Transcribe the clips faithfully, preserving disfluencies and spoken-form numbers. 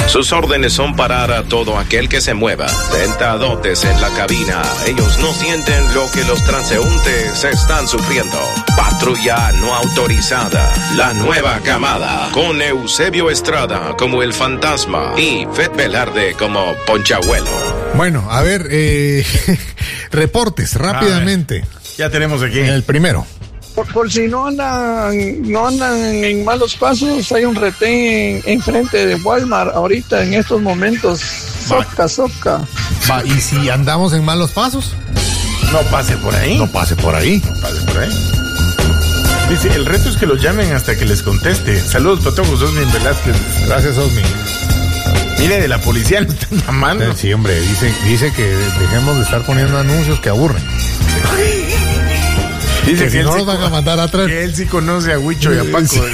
Sus órdenes son parar a todo aquel que se mueva. Sentadotes en la cabina. Ellos no sienten lo que los transeúntes están sufriendo. Patrulla no autorizada. La nueva camada. Con Eusebio Estrada como el fantasma y Fed Velarde como Ponchabuelo. Bueno, a ver, eh, reportes rápidamente. Ya tenemos aquí. El primero. Por, por si no andan, no andan en malos pasos, hay un retén enfrente de Walmart ahorita en estos momentos. Soca, soca. Va, ¿y si andamos en malos pasos? No pase por ahí. No pase por ahí. No pase por ahí. Dice, el reto es que los llamen hasta que les conteste. Saludos, Patojos, Osmin Velázquez. Gracias, Osmin. Mire, de la policía lo están llamando. Sí, hombre, dice, dice que dejemos de estar poniendo anuncios que aburren. Dice que, que si no sí nos van a mandar atrás. Que él sí conoce a Huicho y a Paco. Sí.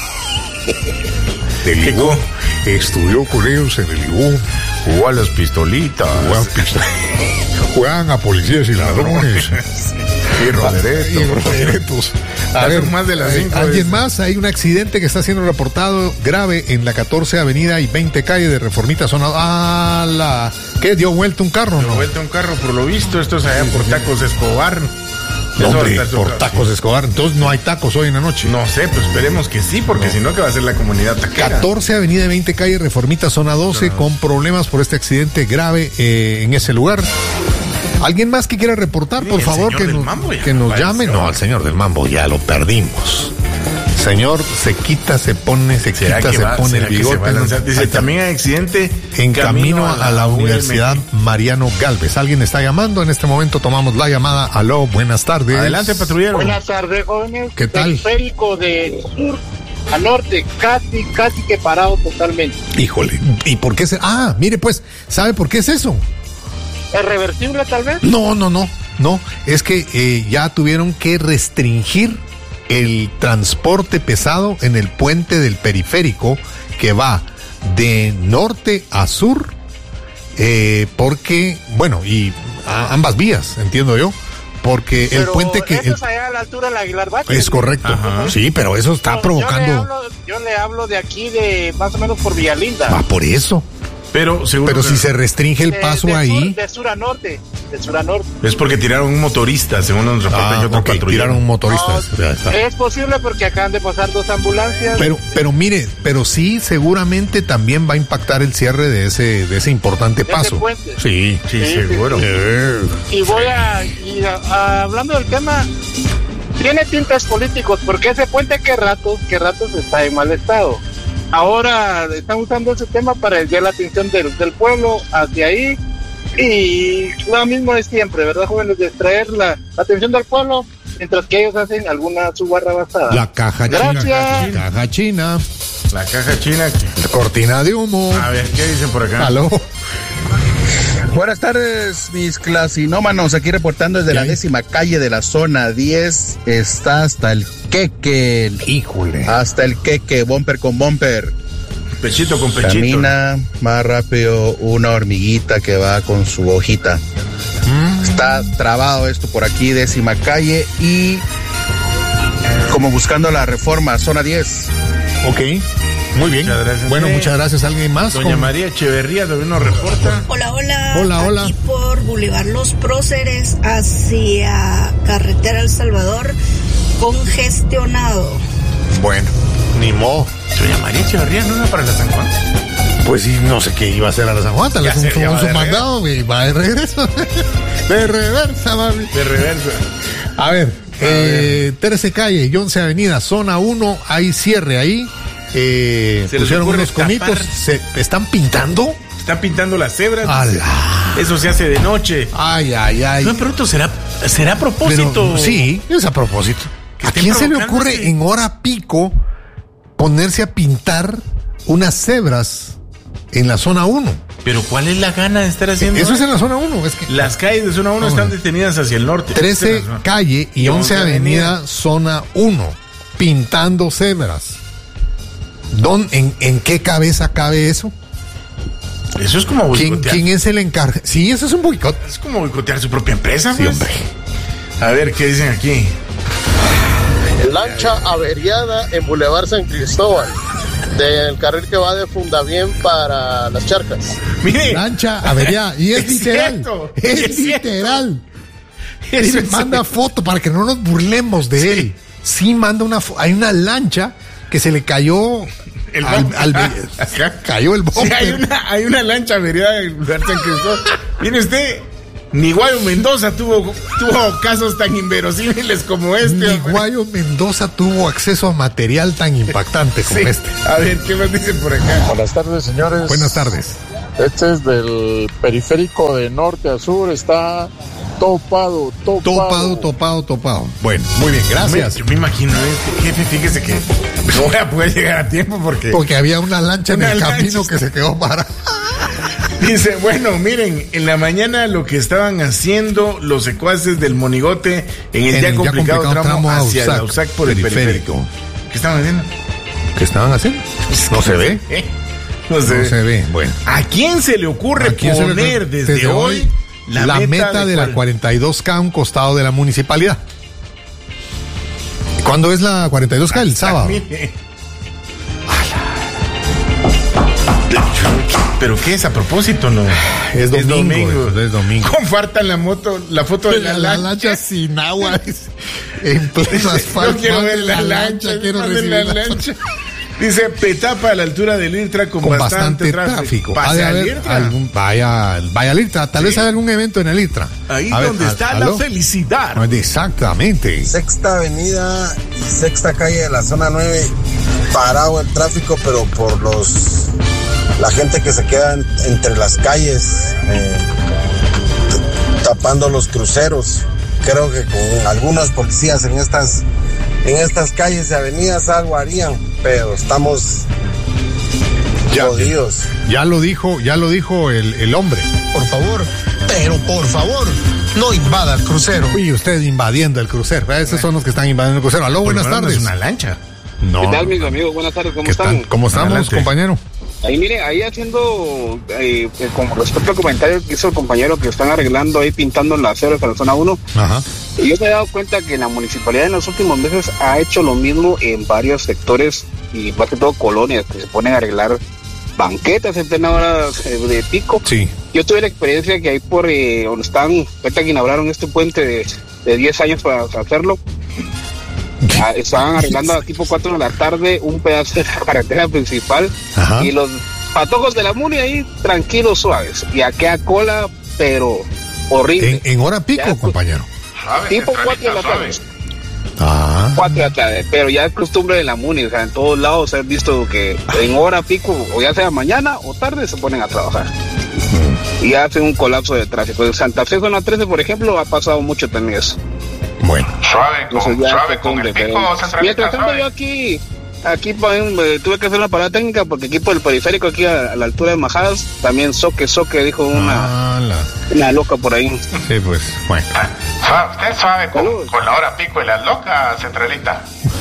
Del Ligú. Estudió con ellos en el Ligú. Jugó a las pistolitas. Jugó a pistolitas. Juegan a policías y ladrones. Y roderetos. Y roderetos. A ver, más de las cinco ¿alguien más? Hay un accidente que está siendo reportado grave en la catorce Avenida y veinte Calle de Reformita, zona. ¡Ah, la! ¿Qué? ¿Dio vuelta un carro, dio no? vuelta un carro, por lo visto. Esto es allá sí, por Tacos Escobar. No, hombre, por Tacos sí. Escobar. Entonces no hay tacos hoy en la noche. No sé, pues esperemos que sí, porque no. Si no, ¿qué va a ser la comunidad taquera? catorce Avenida y veinte Calle Reformita, zona doce, no. Con problemas por este accidente grave eh, en ese lugar. ¿Alguien más que quiera reportar, por favor, que nos, que nos llame? No, al señor del Mambo ya lo perdimos. Señor, se quita, se pone, se quita, se va, pone el bigote. Dice, también hay accidente en camino a la, a la Universidad Mariano Galvez. ¿Alguien está llamando? En este momento tomamos la llamada. Aló, buenas tardes. Adelante, patrullero. Buenas tardes, jóvenes. ¿Qué tal? Periférico de sur a norte, casi, casi que parado totalmente. Híjole, ¿y por qué se...? Ah, mire pues, ¿sabe por qué es eso? ¿Es reversible tal vez? No, no, no, no. Es que eh, ya tuvieron que restringir el transporte pesado en el puente del periférico que va de norte a sur, eh, porque, bueno, y a ambas vías, entiendo yo, porque pero el puente que... Eso es allá a la altura del Aguilar Vázquez. Es correcto, ajá. Sí, pero eso está no, provocando... Yo le, hablo, yo le hablo de aquí, de más o menos por Villalinda. Ah, por eso. Pero, seguro pero que... si se restringe el de, paso de ahí... Sur, de sur a norte, de sur a norte. Es porque tiraron un motorista, según nos reporta ah, otro okay, patrullero. Tiraron un motorista. No, es posible porque acaban de pasar dos ambulancias. Pero, pero mire, pero sí, seguramente también va a impactar el cierre de ese, de ese importante ¿De paso. ese puente? Sí, sí, sí, seguro. Sí, sí. Y voy a, y a, a, hablando del tema, tiene tintes políticos, porque ese puente que ratos, que ratos está en mal estado. Ahora están usando ese tema para desviar la atención del, del pueblo hacia ahí y lo mismo de siempre, ¿verdad, jóvenes? Distraer la, la atención del pueblo mientras que ellos hacen alguna subarrabasada. La caja Gracias. china. La caja china. La caja china. La cortina de humo. A ver, ¿qué dicen por acá? Aló. Buenas tardes, mis clasinómanos, aquí reportando desde la décima calle de la zona diez, está hasta el queque. Híjole. Hasta el queque, bumper con bumper. Pechito con pechito. Camina más rápido una hormiguita que va con su hojita. Mm. Está trabado esto por aquí, décima calle y como buscando la reforma, zona diez. Ok. Muy bien. Muchas gracias. Bueno, muchas gracias. ¿Alguien más? Doña con... María Echeverría también nos reporta. Hola, hola. Hola, hola. Aquí por Boulevard Los Próceres hacia Carretera El Salvador, congestionado. Bueno, ni modo. Doña María Echeverría no era para la San Juan. Pues sí, no sé qué iba a hacer a la San Juan. Tal vez un, un, su mandado y va de regreso. De reversa, mami. De reversa. A ver, a eh, ver. trece Calle y once Avenida, zona uno, hay cierre ahí. Eh, pusieron unos comitos, se están pintando. Están pintando las cebras. ¡Ala! Eso se hace de noche. Ay, ay, ay. No, pero será, será a propósito. Pero, sí, es a propósito. ¿A quién se le ocurre en hora pico ponerse a pintar unas cebras en la zona uno? Pero ¿cuál es la gana de estar haciendo eso? Eso es en la zona uno. Es que las calles de zona uno no, están detenidas hacia el norte. trece Calle y once Avenida, zona uno, pintando cebras. Don, ¿en, ¿En qué cabeza cabe eso? Eso es como boicotear. ¿Quién, ¿Quién es el encargado? Sí, eso es un boicot. Es como boicotear su propia empresa. Sí, pues. hombre. A ver, ¿qué dicen aquí? Lancha averiada en Boulevard San Cristóbal. del carril que va de Fundavien para Las Charcas. Mire, lancha averiada. Y es, es literal. Cierto, es, es literal. Él es manda cierto. foto para que no nos burlemos de sí. él. Sí, manda una foto. Hay una lancha que se le cayó. El al, al, al, cayó el bumper. Sí, hay una, hay una lancha averiada en lugar San Cristóbal. Mire usted. Ni Guayo Mendoza tuvo, tuvo casos tan inverosímiles como este. Ni Guayo Mendoza tuvo acceso a material tan impactante como sí. este. A ver, ¿qué más dicen por acá? Buenas tardes, señores. Buenas tardes. Este es del periférico de norte a sur, está topado, topado. Topado, topado, topado. Bueno, muy bien, gracias. Me, yo me imagino, este jefe, fíjese que no voy a poder llegar a tiempo porque... Porque había una lancha una en el lancha camino está... que se quedó parada. Dice, bueno, miren, en la mañana lo que estaban haciendo los secuaces del Monigote en el, en ya, el complicado ya complicado tramo, tramo hacia la U S A C por el periférico. ¿Qué estaban haciendo? ¿Qué estaban haciendo? No se ve. No se, no se ve. Bueno. ¿A quién se le ocurre quién poner le, desde, desde hoy la, la meta, meta de, de la cuarenta y dos K a un costado de la municipalidad? ¿Cuándo es la cuarenta y dos K? El sábado. ¿Pero qué es a propósito, no? Es domingo. Es domingo. Es domingo. Compartan la moto, la foto de la, la lancha. lancha sin agua. En pleno asfalto. No quiero ver la, la lancha, lancha quiero recibir la, la lancha. Dice Petapa a la altura del Irtra con, con bastante, bastante tráfico. Ha de haber algún, vaya, vaya al Irtra. Tal sí. vez haya algún evento en el Irtra. Ahí a donde ver, está a, la ¿aló? felicidad. Exactamente. Sexta Avenida y Sexta Calle de la zona nueve. Parado el tráfico, pero por los... la gente que se queda en, entre las calles eh, t- tapando los cruceros. Creo que con algunos policías en estas en estas calles y avenidas algo harían, pero estamos ya, jodidos. Ya lo dijo, ya lo dijo el, el hombre. Por favor, pero por favor, no invada el crucero. Uy, usted invadiendo el crucero. Esos son los que están invadiendo el crucero. Aló, buenas tardes. Es una lancha. No. ¿Qué tal, mis amigos? Buenas tardes, ¿cómo están? Tal? ¿Cómo estamos, Adelante. compañero? Ahí, mire, ahí haciendo, eh, con respecto al comentario que hizo el compañero que están arreglando ahí, pintando las acera para la zona uno. Ajá. Y yo me he dado cuenta que la municipalidad en los últimos meses ha hecho lo mismo en varios sectores y más que todo colonias que se ponen a arreglar banquetas en plena hora de pico. Sí. Yo tuve la experiencia que ahí por eh, donde están, ahorita que inauguraron este puente de, de diez años para hacerlo. Estaban arreglando a tipo cuatro de la tarde un pedazo de la carretera principal. Ajá. Y los patojos de la muni ahí tranquilos, suaves, y aquella cola pero horrible en, en hora pico, ya, compañero, tipo cuatro de la tarde. Ah. cuatro de la tarde, pero ya es costumbre de la muni, o sea, en todos lados se ha visto que en hora pico, o ya sea mañana o tarde, se ponen a trabajar mm. y hacen un colapso de tráfico. En Santa Fe zona trece, por ejemplo, ha pasado mucho también eso. Bueno, suave con, suave con el pico centralista. Mientras tanto, yo aquí, aquí eh, tuve que hacer una parada técnica porque aquí por el periférico, aquí a, a la altura de Majadas, también soque, soque, dijo una, ah, la... una loca por ahí. Sí, pues, bueno. Suave, usted suave con, con la hora pico y la loca centralista.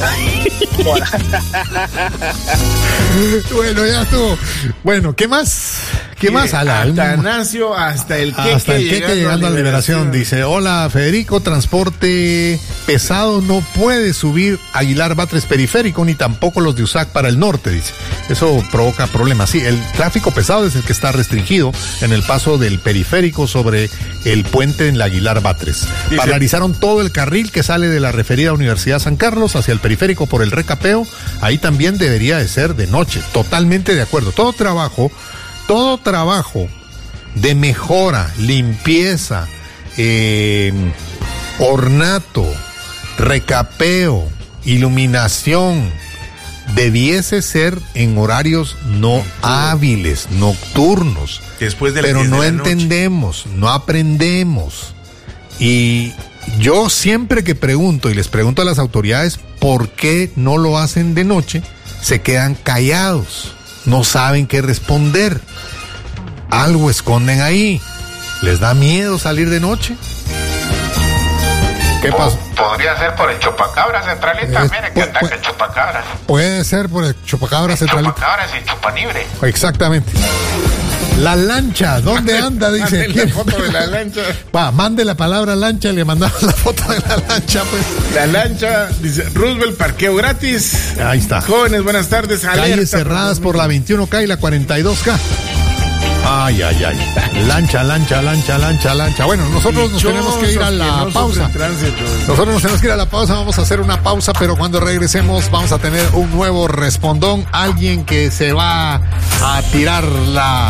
Bueno, ya estuvo. Bueno, ¿qué más? ¿Qué más? Ala, Atanasio hasta el queque, hasta el queque llegando a la liberación. liberación. Dice, hola Federico, transporte pesado no puede subir Aguilar Batres periférico, ni tampoco los de U S A C para el norte, dice. Eso provoca problemas. Sí, el tráfico pesado es el que está restringido en el paso del periférico sobre el puente en la Aguilar Batres. Dice, paralizaron todo el carril que sale de la referida Universidad San Carlos hacia el periférico por el recapeo. Ahí también debería de ser de noche. Totalmente de acuerdo. Todo trabajo Todo trabajo de mejora, limpieza, eh, ornato, recapeo, iluminación, debiese ser en horarios no hábiles, nocturnos. Después de Pero no de entendemos, noche. no aprendemos. Y yo siempre que pregunto, y les pregunto a las autoridades por qué no lo hacen de noche, se quedan callados. No saben qué responder. Algo esconden ahí. ¿Les da miedo salir de noche? ¿Qué pasa? Podría ser por el chupacabras centralista. Es, Mire que ataca el chupacabras. Puede ser por el chupacabras centralista. Chupacabras y chupanibre. Exactamente. La lancha, ¿dónde anda? Dice. Mande la foto de la lancha. Va, mande la palabra lancha y le mandamos la foto de la lancha, pues. La lancha, dice Roosevelt, parqueo gratis. Ahí está. Jóvenes, buenas tardes. Calles cerradas por la veintiuno K y la cuarenta y dos K. Ay, ay, ay. Lancha, lancha, lancha, lancha, lancha. Bueno, nosotros nos tenemos que ir a la no pausa. Nosotros nos tenemos que ir a la pausa. Vamos a hacer una pausa, pero cuando regresemos vamos a tener un nuevo respondón. Alguien que se va a tirar la...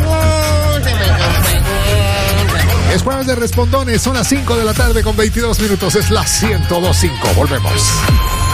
Es jueves de respondones. Son las cinco de la tarde con veintidós minutos. Es la ciento dos punto cinco. Volvemos.